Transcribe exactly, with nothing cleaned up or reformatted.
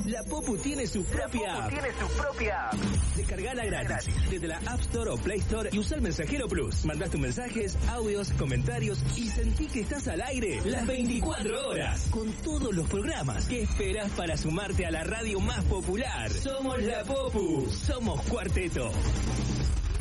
La Popu tiene su propia app. Tiene su propia app. Descargala gratis desde la App Store o Play Store y usa el Mensajero Plus. Mandás tus mensajes, audios, comentarios y sentí que estás al aire las veinticuatro horas con todos los programas. ¿Qué esperás para sumarte a la radio más popular? Somos La Popu. Somos Cuarteto.